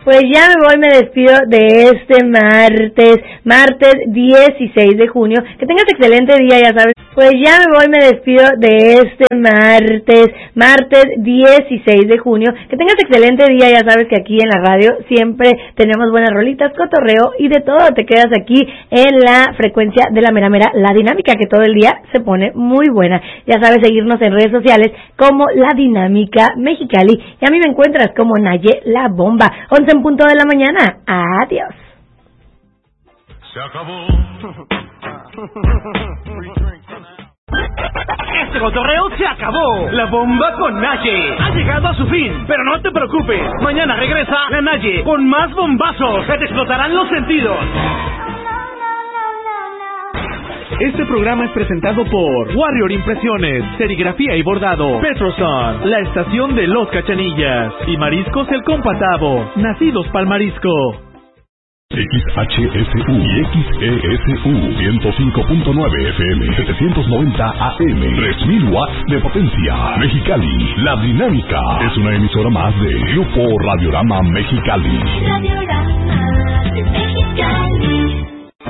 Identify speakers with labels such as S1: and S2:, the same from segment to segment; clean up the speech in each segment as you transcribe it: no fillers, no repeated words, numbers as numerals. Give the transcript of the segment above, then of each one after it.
S1: Pues ya me voy, me despido de este martes 16 de junio. Que tengas excelente día, ya sabes. Pues ya me voy, me despido de este martes 16 de junio. Que tengas excelente día, ya sabes que aquí en la radio siempre tenemos buenas rolitas, cotorreo y de todo. Te quedas aquí en la frecuencia de la mera, la dinámica, que todo el día se pone muy buena. Ya sabes, seguirnos en redes sociales como La Dinámica Mexicali. Y a mí me encuentras como Naye La Bomba. 11 en punto de la mañana. Adiós.
S2: Se acabó. Este cotorreo se acabó. La bomba con Naye ha llegado a su fin, pero no te preocupes. Mañana regresa la Naye con más bombazos que te explotarán los sentidos.
S3: Este programa es presentado por Warrior Impresiones, Serigrafía y Bordado, Petroson, la estación de Los Cachanillas y Mariscos El Compatavo, nacidos pa'l marisco.
S4: XHSU y XESU 105.9 FM 790 AM 3000 watts de potencia. Mexicali, La Dinámica es una emisora más de Grupo Radiorama Mexicali.
S5: Radiorama de Mexicali.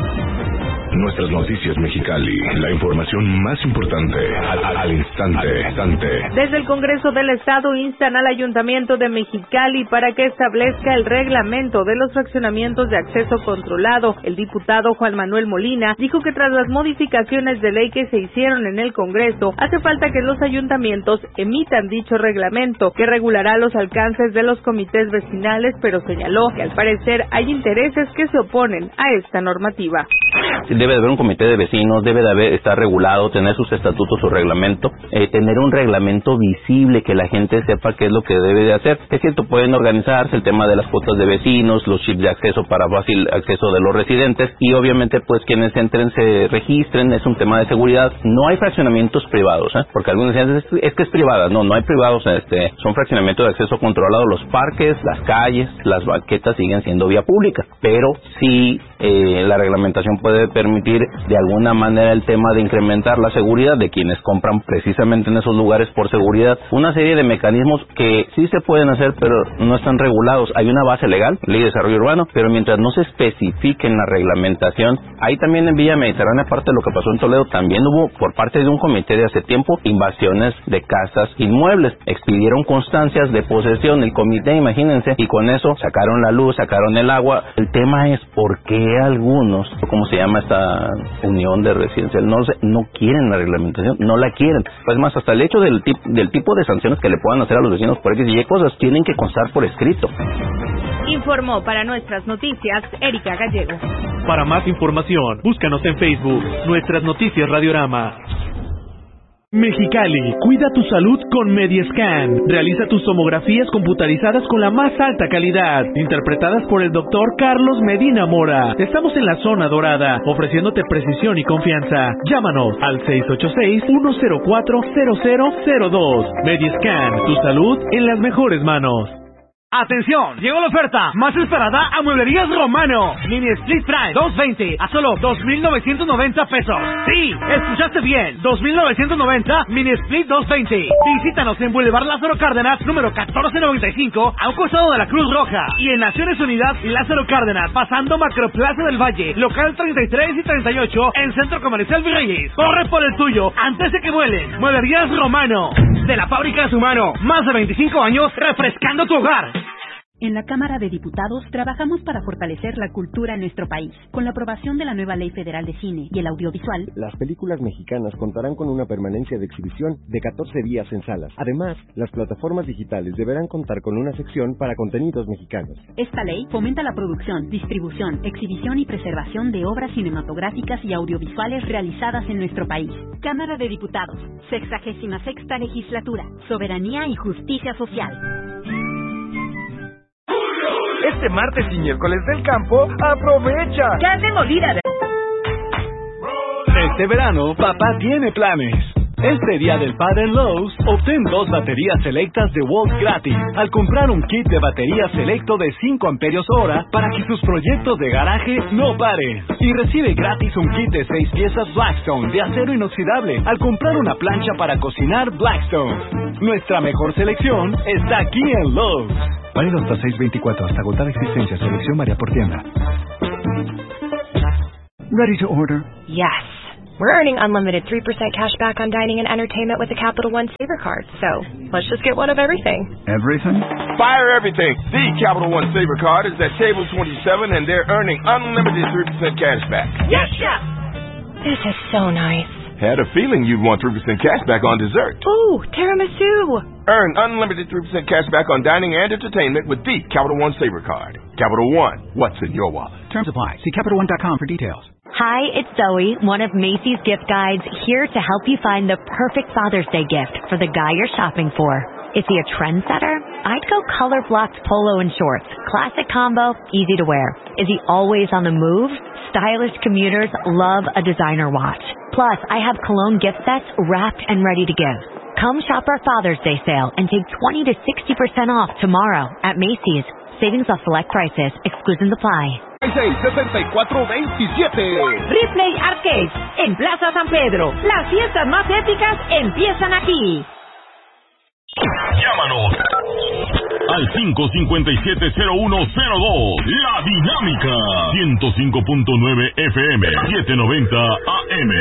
S4: Nuestras noticias Mexicali, la información más importante al instante.
S6: Desde el Congreso del Estado instan al Ayuntamiento de Mexicali para que establezca el reglamento de los fraccionamientos de acceso controlado. El diputado Juan Manuel Molina dijo que tras las modificaciones de ley que se hicieron en el Congreso, hace falta que los ayuntamientos emitan dicho reglamento que regulará los alcances de los comités vecinales, pero señaló que al parecer hay intereses que se oponen a esta normativa.
S7: Debe de haber un comité de vecinos, debe de estar regulado, tener sus estatutos, su reglamento, tener un reglamento visible, que la gente sepa qué es lo que debe de hacer. Es cierto, pueden organizarse el tema de las cuotas de vecinos, los chips de acceso para fácil acceso de los residentes y obviamente pues quienes entren se registren, es un tema de seguridad. No hay fraccionamientos privados, porque algunos dicen es que es privada, no hay privados, son fraccionamientos de acceso controlado. Los parques, las calles, las banquetas siguen siendo vía pública, pero sí la reglamentación puede permitir de alguna manera el tema de incrementar la seguridad de quienes compran precisamente en esos lugares por seguridad. Una serie de mecanismos que sí se pueden hacer pero no están regulados. Hay una base legal, Ley de Desarrollo Urbano, pero mientras no se especifique en la reglamentación, ahí también en Villa Mediterránea, aparte de lo que pasó en Toledo, también hubo por parte de un comité de hace tiempo invasiones de casas inmuebles. Expidieron constancias de posesión el comité, imagínense, y con eso sacaron la luz, sacaron el agua. El tema es por qué algunos, ¿cómo se llama esta unión de residencial? No quieren la reglamentación, no la quieren. Pues más, hasta el hecho del tipo de sanciones que le puedan hacer a los vecinos por X y Y cosas, tienen que constar por escrito.
S6: Informó para Nuestras Noticias Erika Gallego.
S3: Para más información, búscanos en Facebook, Nuestras Noticias Radiorama. Mexicali, cuida tu salud con Mediascan. Realiza tus tomografías computarizadas con la más alta calidad, interpretadas por el doctor Carlos Medina Mora. Estamos en la zona dorada, ofreciéndote precisión y confianza. Llámanos al 686-104-0002. Mediascan, tu salud en las mejores manos.
S2: ¡Atención! Llegó la oferta más esperada a Mueblerías Romano. Mini Split Prime 220 a solo 2,990 pesos. Sí, escuchaste bien. 2,990 Mini Split 220. Visítanos en Boulevard Lázaro Cárdenas, número 1495, a un costado de la Cruz Roja. Y en Naciones Unidas y Lázaro Cárdenas, pasando Macroplaza del Valle, local 33 y 38, en Centro Comercial Virreyes. Corre por el tuyo antes de que vuelen. Mueblerías Romano. De la fábrica de su mano. Más de 25 años refrescando tu hogar.
S8: En la Cámara de Diputados trabajamos para fortalecer la cultura en nuestro país. Con la aprobación de la nueva Ley Federal de Cine y el audiovisual,
S9: las películas mexicanas contarán con una permanencia de exhibición de 14 días en salas. Además, las plataformas digitales deberán contar con una sección para contenidos mexicanos.
S8: Esta ley fomenta la producción, distribución, exhibición y preservación de obras cinematográficas y audiovisuales realizadas en nuestro país. Cámara de Diputados, 66ª Legislatura, Soberanía y Justicia Social.
S10: Este martes y miércoles del campo, aprovecha.
S11: Carne molida.
S12: Este verano, papá tiene planes.
S11: Este Día del Padre en Lowe's, obtén 2 baterías selectas de Volt gratis al comprar un kit de batería selecto de 5 amperios hora para que sus proyectos de garaje no paren. Y recibe gratis un kit de 6 piezas Blackstone de acero inoxidable al comprar una plancha para cocinar Blackstone. Nuestra mejor selección está aquí en Lowe's.
S12: Válido hasta 6/24, hasta agotar existencia. Selección varía por tienda.
S13: Ready to order?
S14: Yes. We're earning unlimited 3% cash back on dining and entertainment with the Capital One Saver Card. So, let's just get one of everything.
S13: Everything?
S10: Fire everything. The Capital One Saver Card is at table 27 and they're earning unlimited 3% cash back.
S14: Yes, Chef! This is so nice.
S10: Had a feeling you'd want 3% cash back on dessert.
S14: Ooh, tiramisu!
S10: Earn unlimited 3% cash back on dining and entertainment with the Capital One Saver Card. Capital One, what's in your wallet?
S13: Terms apply. See CapitalOne.com for details.
S15: Hi, it's Zoe, one of Macy's gift guides, here to help you find the perfect Father's Day gift for the guy you're shopping for. Is he a trendsetter? I'd go color-blocked polo and shorts. Classic combo, easy to wear. Is he always on the move? Stylish commuters love a designer watch. Plus, I have cologne gift sets wrapped and ready to give. Come shop our Father's Day sale and take 20 to 60% off tomorrow at Macy's. Savings off select prices. Exclusions apply.
S16: 6427. Ripley Arcade, en Plaza San Pedro. Las fiestas más épicas empiezan aquí.
S4: Llámanos al 557-0102. La Dinámica. 105.9 FM, 790 AM.